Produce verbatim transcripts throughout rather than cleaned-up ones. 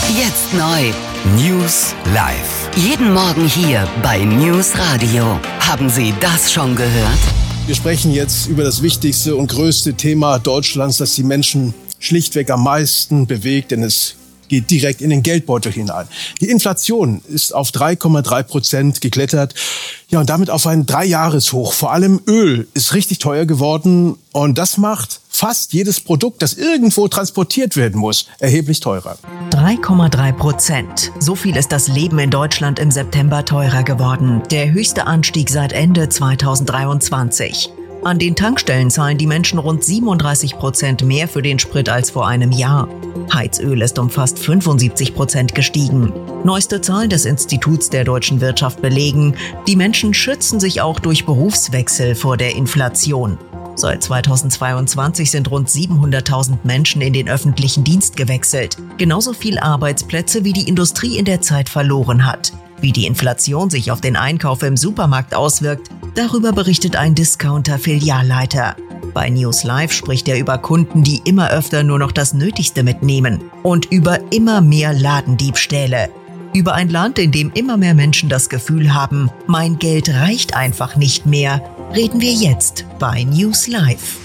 Jetzt neu. News Live. Jeden Morgen hier bei News Radio. Haben Sie das schon gehört? Wir sprechen jetzt über das wichtigste und größte Thema Deutschlands, das die Menschen schlichtweg am meisten bewegt, denn es geht direkt in den Geldbeutel hinein. Die Inflation ist auf drei Komma drei Prozent geklettert. Ja, und damit auf ein Dreijahreshoch. Vor allem Öl ist richtig teuer geworden. Und das macht fast jedes Produkt, das irgendwo transportiert werden muss, erheblich teurer. drei Komma drei Prozent. So viel ist das Leben in Deutschland im September teurer geworden. Der höchste Anstieg seit Ende zweitausenddreiundzwanzig. An den Tankstellen zahlen die Menschen rund siebenunddreißig Prozent mehr für den Sprit als vor einem Jahr. Heizöl ist um fast fünfundsiebzig Prozent gestiegen. Neueste Zahlen des Instituts der deutschen Wirtschaft belegen, die Menschen schützen sich auch durch Berufswechsel vor der Inflation. Seit zweitausendzweiundzwanzig sind rund siebenhunderttausend Menschen in den öffentlichen Dienst gewechselt. Genauso viel Arbeitsplätze, wie die Industrie in der Zeit verloren hat. Wie die Inflation sich auf den Einkauf im Supermarkt auswirkt, darüber berichtet ein Discounter-Filialleiter. Bei News Live spricht er über Kunden, die immer öfter nur noch das Nötigste mitnehmen und über immer mehr Ladendiebstähle. Über ein Land, in dem immer mehr Menschen das Gefühl haben, mein Geld reicht einfach nicht mehr, reden wir jetzt bei News Live.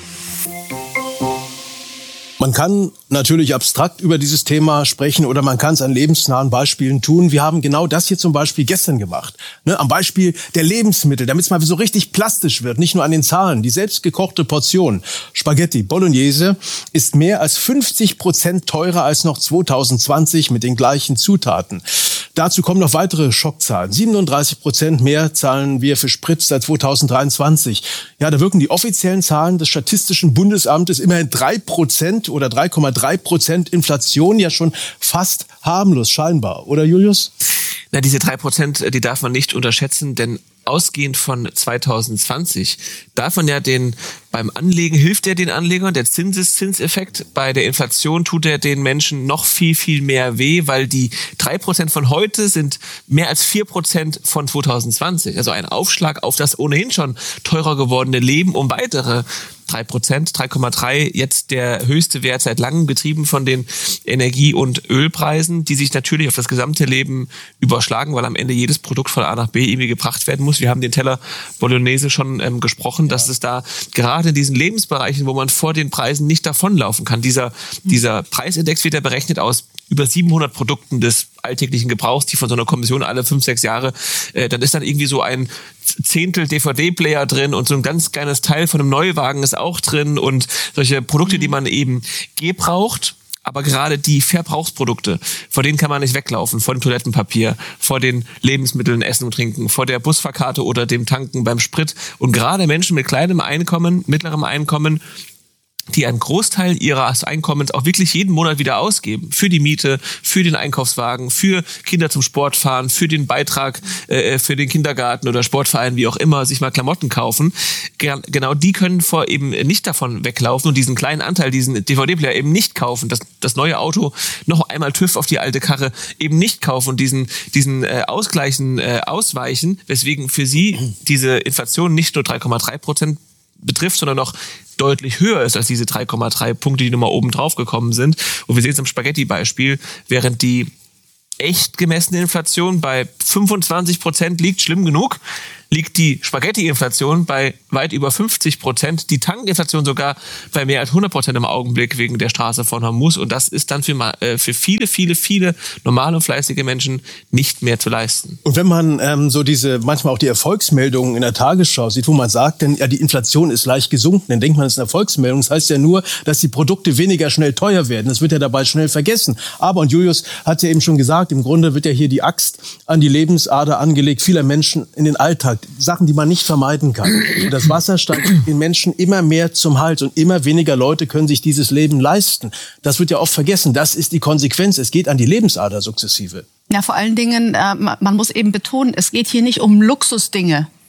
Man kann natürlich abstrakt über dieses Thema sprechen oder man kann es an lebensnahen Beispielen tun. Wir haben genau das hier zum Beispiel gestern gemacht. Ne, am Beispiel der Lebensmittel, damit es mal so richtig plastisch wird, nicht nur an den Zahlen. Die selbstgekochte Portion Spaghetti Bolognese ist mehr als fünfzig Prozent teurer als noch zweitausendzwanzig mit den gleichen Zutaten. Dazu kommen noch weitere Schockzahlen. siebenunddreißig Prozent mehr zahlen wir für Sprit seit zweitausenddreiundzwanzig. Ja, da wirken die offiziellen Zahlen des Statistischen Bundesamtes immerhin drei Prozent oder drei Komma drei Prozent Inflation ja schon fast harmlos scheinbar. Oder Julius? Na, diese drei Prozent, die darf man nicht unterschätzen, denn ausgehend von zweitausendzwanzig darf man ja den, beim Anlegen hilft er den Anlegern, der Zinseszinseffekt. Bei der Inflation tut er den Menschen noch viel, viel mehr weh, weil die drei Prozent von heute sind mehr als vier Prozent von zweitausendzwanzig. Also ein Aufschlag auf das ohnehin schon teurer gewordene Leben um weitere drei Prozent, drei Komma drei, jetzt der höchste Wert seit langem, getrieben von den Energie- und Ölpreisen, die sich natürlich auf das gesamte Leben überschlagen, weil am Ende jedes Produkt von A nach B irgendwie gebracht werden muss. Wir haben den Teller Bolognese schon ähm, gesprochen, ja. Dass es da gerade in diesen Lebensbereichen, wo man vor den Preisen nicht davonlaufen kann, dieser, dieser Preisindex wird ja berechnet aus über siebenhundert Produkten des alltäglichen Gebrauchs, die von so einer Kommission alle fünf, sechs Jahre, äh, dann ist dann irgendwie so ein Zehntel D V D-Player drin und so ein ganz kleines Teil von einem Neuwagen ist auch drin und solche Produkte, die man eben gebraucht. Aber gerade die Verbrauchsprodukte, vor denen kann man nicht weglaufen, vor dem Toilettenpapier, vor den Lebensmitteln, Essen und Trinken, vor der Busfahrkarte oder dem Tanken beim Sprit. Und gerade Menschen mit kleinem Einkommen, mittlerem Einkommen, die einen Großteil ihres Einkommens auch wirklich jeden Monat wieder ausgeben. Für die Miete, für den Einkaufswagen, für Kinder zum Sport fahren, für den Beitrag äh, für den Kindergarten oder Sportverein, wie auch immer, sich mal Klamotten kaufen. Genau die können vor eben nicht davon weglaufen und diesen kleinen Anteil, diesen D V D-Player eben nicht kaufen, das, das neue Auto noch einmal TÜV auf die alte Karre eben nicht kaufen und diesen, diesen äh, Ausgleichen äh, ausweichen, weswegen für sie diese Inflation nicht nur drei Komma drei Prozent betrifft, sondern noch deutlich höher ist als diese drei Komma drei Punkte, die nochmal oben drauf gekommen sind. Und wir sehen es am Spaghetti-Beispiel, während die echt gemessene Inflation bei fünfundzwanzig Prozent liegt, schlimm genug, liegt die Spaghetti-Inflation bei weit über fünfzig Prozent, die Tankinflation sogar bei mehr als hundert Prozent im Augenblick wegen der Straße von Hormuz. Und das ist dann für, äh, für viele, viele, viele normale und fleißige Menschen nicht mehr zu leisten. Und wenn man ähm, so diese, manchmal auch die Erfolgsmeldungen in der Tagesschau sieht, wo man sagt, denn ja, die Inflation ist leicht gesunken, dann denkt man, das ist eine Erfolgsmeldung. Das heißt ja nur, dass die Produkte weniger schnell teuer werden. Das wird ja dabei schnell vergessen. Aber, und Julius hat ja eben schon gesagt, im Grunde wird ja hier die Axt an die Lebensader angelegt vieler Menschen in den Alltag. Sachen, die man nicht vermeiden kann. Und das Wasser steigt den Menschen immer mehr zum Hals und immer weniger Leute können sich dieses Leben leisten. Das wird ja oft vergessen. Das ist die Konsequenz. Es geht an die Lebensader sukzessive. Ja, vor allen Dingen, äh, man muss eben betonen, es geht hier nicht um Luxusdinge.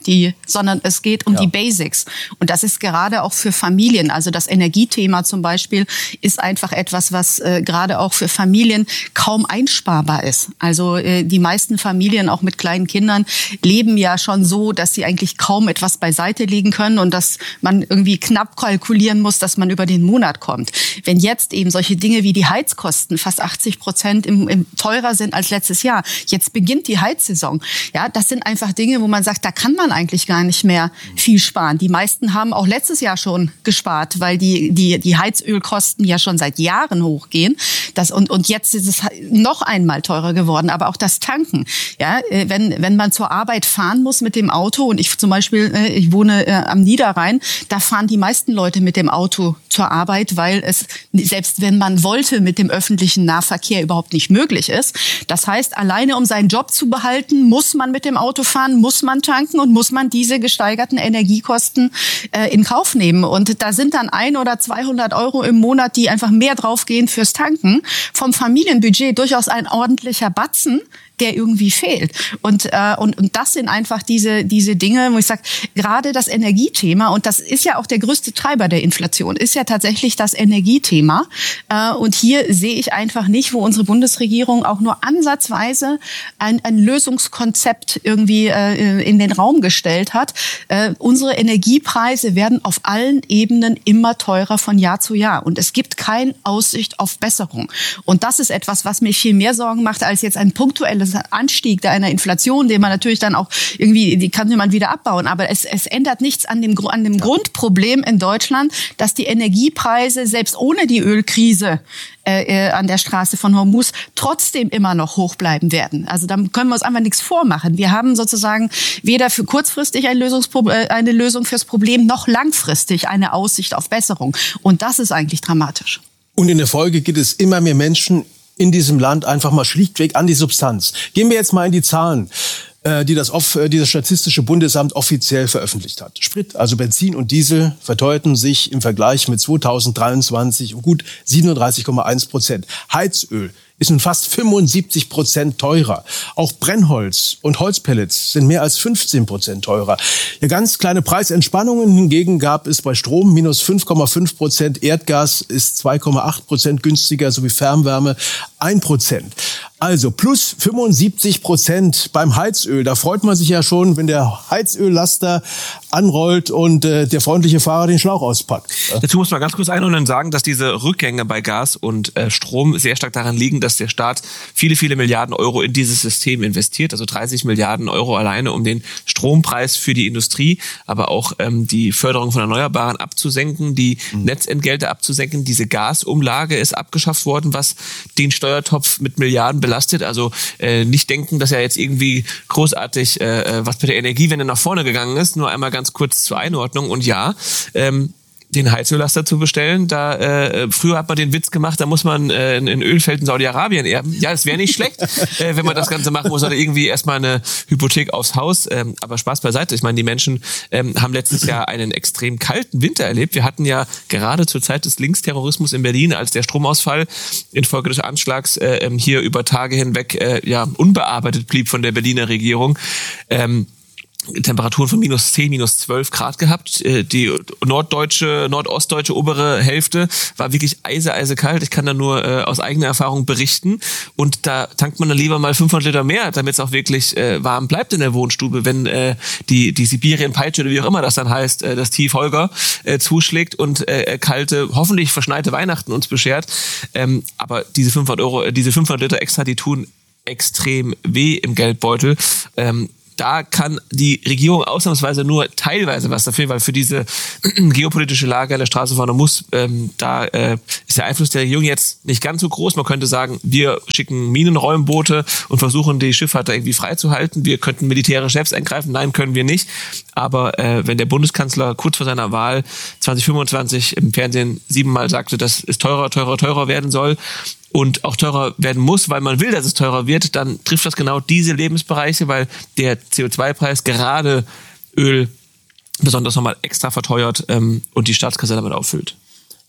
die, sondern es geht um ja. die Basics. Und das ist gerade auch für Familien. Also das Energiethema zum Beispiel ist einfach etwas, was äh, gerade auch für Familien kaum einsparbar ist. Also äh, die meisten Familien, auch mit kleinen Kindern, leben ja schon so, dass sie eigentlich kaum etwas beiseite legen können und dass man irgendwie knapp kalkulieren muss, dass man über den Monat kommt. Wenn jetzt eben solche Dinge wie die Heizkosten fast achtzig Prozent im, im teurer sind als letztes Jahr, jetzt beginnt die Heizsaison. Ja, das sind einfach Dinge, wo man sagt, da kann man eigentlich gar nicht mehr viel sparen. Die meisten haben auch letztes Jahr schon gespart, weil die die die Heizölkosten ja schon seit Jahren hochgehen. Das und und jetzt ist es noch einmal teurer geworden. Aber auch das Tanken. Ja, wenn wenn man zur Arbeit fahren muss mit dem Auto und ich zum Beispiel ich wohne am Niederrhein, da fahren die meisten Leute mit dem Auto zur Arbeit, weil es selbst wenn man wollte mit dem öffentlichen Nahverkehr überhaupt nicht möglich ist. Das heißt, alleine um seinen Job zu behalten, muss man mit dem Auto fahren, muss man tanken und muss man diese gesteigerten Energiekosten äh, in Kauf nehmen. Und da sind dann ein oder zweihundert Euro im Monat, die einfach mehr draufgehen fürs Tanken. Vom Familienbudget durchaus ein ordentlicher Batzen, der irgendwie fehlt. Und, äh, und, und das sind einfach diese, diese Dinge, wo ich sage, gerade das Energiethema, und das ist ja auch der größte Treiber der Inflation, ist ja tatsächlich das Energiethema. Äh, und hier sehe ich einfach nicht, wo unsere Bundesregierung auch nur ansatzweise ein, ein Lösungskonzept irgendwie äh, in den Raum gestellt hat. Äh, unsere Energiepreise werden auf allen Ebenen immer teurer von Jahr zu Jahr. Und es gibt keine Aussicht auf Besserung. Und das ist etwas, was mir viel mehr Sorgen macht, als jetzt ein punktuelles Anstieg einer Inflation, den man natürlich dann auch irgendwie, die kann man wieder abbauen. Aber es, es ändert nichts an dem, an dem Grundproblem in Deutschland, dass die Energiepreise selbst ohne die Ölkrise äh, an der Straße von Hormuz trotzdem immer noch hoch bleiben werden. Also da können wir uns einfach nichts vormachen. Wir haben sozusagen weder für kurzfristig eine, Lösungspro- eine Lösung fürs Problem, noch langfristig eine Aussicht auf Besserung. Und das ist eigentlich dramatisch. Und in der Folge geht es immer mehr Menschen in diesem Land einfach mal schlichtweg an die Substanz. Gehen wir jetzt mal in die Zahlen, die das, die das Statistische Bundesamt offiziell veröffentlicht hat. Sprit, also Benzin und Diesel, verteuerten sich im Vergleich mit zweitausenddreiundzwanzig um gut siebenunddreißig Komma eins Prozent. Heizöl ist nun fast fünfundsiebzig Prozent teurer. Auch Brennholz und Holzpellets sind mehr als fünfzehn Prozent teurer. Ja, ganz kleine Preisentspannungen hingegen gab es bei Strom minus fünf Komma fünf Prozent, Erdgas ist zwei Komma acht Prozent günstiger sowie Fernwärme ein Prozent. Also plus fünfundsiebzig Prozent beim Heizöl. Da freut man sich ja schon, wenn der Heizöllaster anrollt und äh, der freundliche Fahrer den Schlauch auspackt. Dazu muss man ganz kurz einordnen und sagen, dass diese Rückgänge bei Gas und äh, Strom sehr stark daran liegen, dass der Staat viele, viele Milliarden Euro in dieses System investiert. Also dreißig Milliarden Euro alleine, um den Strompreis für die Industrie, aber auch ähm, die Förderung von Erneuerbaren abzusenken, die mhm. Netzentgelte abzusenken. Diese Gasumlage ist abgeschafft worden, was den Steuertopf mit Milliarden belastet. Also äh, nicht denken, dass ja jetzt irgendwie großartig äh, was bei der Energiewende nach vorne gegangen ist. Nur einmal ganz kurz zur Einordnung. Und ja, ähm, den Heizöllaster zu bestellen, da äh, früher hat man den Witz gemacht, da muss man äh, in Ölfeld in Saudi-Arabien erben. Ja, es wäre nicht schlecht, äh, wenn man ja. das Ganze machen muss, oder irgendwie erstmal eine Hypothek aufs Haus. Ähm, aber Spaß beiseite. Ich meine, die Menschen ähm, haben letztes Jahr einen extrem kalten Winter erlebt. Wir hatten ja gerade zur Zeit des Linksterrorismus in Berlin, als der Stromausfall infolge des Anschlags äh, hier über Tage hinweg äh, ja unbearbeitet blieb von der Berliner Regierung, ähm, Temperaturen von minus zehn, minus zwölf Grad gehabt. Die norddeutsche, nordostdeutsche obere Hälfte war wirklich eise, eise kalt. Ich kann da nur äh, aus eigener Erfahrung berichten. Und da tankt man dann lieber mal fünfhundert Liter mehr, damit es auch wirklich äh, warm bleibt in der Wohnstube, wenn äh, die die Sibirien-Peitsche oder wie auch immer das dann heißt, äh, das Tief Holger äh, zuschlägt und äh, kalte, hoffentlich verschneite Weihnachten uns beschert. Ähm, aber diese fünfhundert Euro, diese fünfhundert Liter extra, die tun extrem weh im Geldbeutel. Ähm, Da kann die Regierung ausnahmsweise nur teilweise was dafür, weil für diese geopolitische Lage an der Straße vorne muss, ähm, da äh, ist der Einfluss der Regierung jetzt nicht ganz so groß. Man könnte sagen, wir schicken Minenräumboote und versuchen, die Schifffahrt da irgendwie freizuhalten. Wir könnten militärisch selbst eingreifen. Nein, können wir nicht. Aber äh, wenn der Bundeskanzler kurz vor seiner Wahl zwanzig fünfundzwanzig im Fernsehen siebenmal sagte, dass es teurer, teurer, teurer werden soll, und auch teurer werden muss, weil man will, dass es teurer wird, dann trifft das genau diese Lebensbereiche, weil der C O zwei Preis gerade Öl besonders nochmal extra verteuert ähm, und die Staatskasse damit auffüllt.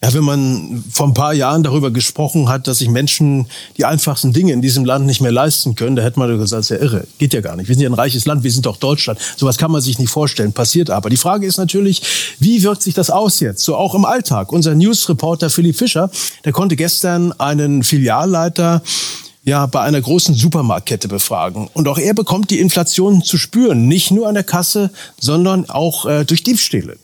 Ja, wenn man vor ein paar Jahren darüber gesprochen hat, dass sich Menschen die einfachsten Dinge in diesem Land nicht mehr leisten können, da hätte man gesagt, das ist ja irre. Geht ja gar nicht. Wir sind ja ein reiches Land, wir sind doch Deutschland. Sowas kann man sich nicht vorstellen, passiert aber. Die Frage ist natürlich, wie wirkt sich das aus jetzt? So auch im Alltag. Unser News-Reporter Philipp Fischer, der konnte gestern einen Filialleiter ja bei einer großen Supermarktkette befragen. Und auch er bekommt die Inflation zu spüren. Nicht nur an der Kasse, sondern auch äh, durch Diebstähle.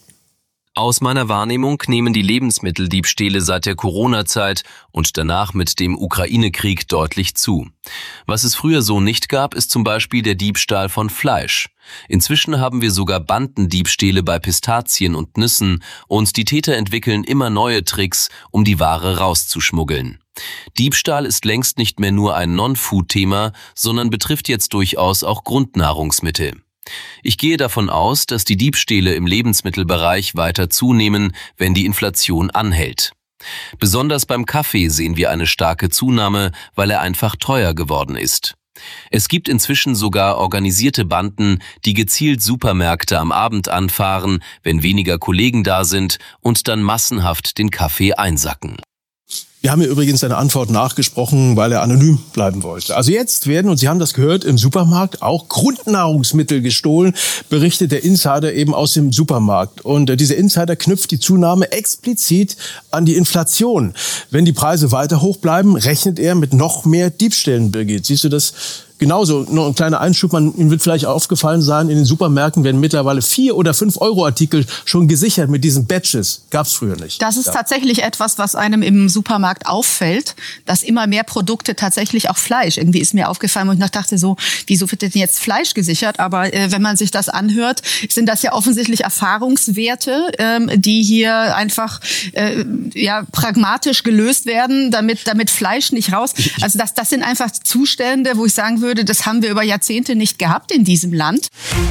Aus meiner Wahrnehmung nehmen die Lebensmitteldiebstähle seit der Corona-Zeit und danach mit dem Ukraine-Krieg deutlich zu. Was es früher so nicht gab, ist zum Beispiel der Diebstahl von Fleisch. Inzwischen haben wir sogar Bandendiebstähle bei Pistazien und Nüssen und die Täter entwickeln immer neue Tricks, um die Ware rauszuschmuggeln. Diebstahl ist längst nicht mehr nur ein Non-Food-Thema, sondern betrifft jetzt durchaus auch Grundnahrungsmittel. Ich gehe davon aus, dass die Diebstähle im Lebensmittelbereich weiter zunehmen, wenn die Inflation anhält. Besonders beim Kaffee sehen wir eine starke Zunahme, weil er einfach teuer geworden ist. Es gibt inzwischen sogar organisierte Banden, die gezielt Supermärkte am Abend anfahren, wenn weniger Kollegen da sind und dann massenhaft den Kaffee einsacken. Wir haben hier übrigens seine Antwort nachgesprochen, weil er anonym bleiben wollte. Also jetzt werden, und Sie haben das gehört, im Supermarkt auch Grundnahrungsmittel gestohlen, berichtet der Insider eben aus dem Supermarkt. Und äh, dieser Insider knüpft die Zunahme explizit an die Inflation. Wenn die Preise weiter hoch bleiben, rechnet er mit noch mehr Diebstählen, Birgit. Siehst du das genauso? Nur ein kleiner Einschub, man, Ihnen wird vielleicht aufgefallen sein, in den Supermärkten werden mittlerweile vier oder fünf Euro Artikel schon gesichert mit diesen Badges. Gab's früher nicht. Das ist ja. tatsächlich etwas, was einem im Supermarkt auffällt, dass immer mehr Produkte tatsächlich auch Fleisch. Irgendwie ist mir aufgefallen, und ich dachte so, wieso wird denn jetzt Fleisch gesichert? Aber äh, wenn man sich das anhört, sind das ja offensichtlich Erfahrungswerte, ähm, die hier einfach äh, ja pragmatisch gelöst werden, damit damit Fleisch nicht raus. Also das das sind einfach Zustände, wo ich sagen würde, das haben wir über Jahrzehnte nicht gehabt in diesem Land.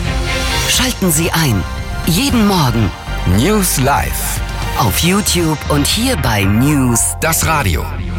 Schalten Sie ein. Jeden Morgen. News Live. Auf YouTube und hier bei News. Das Radio.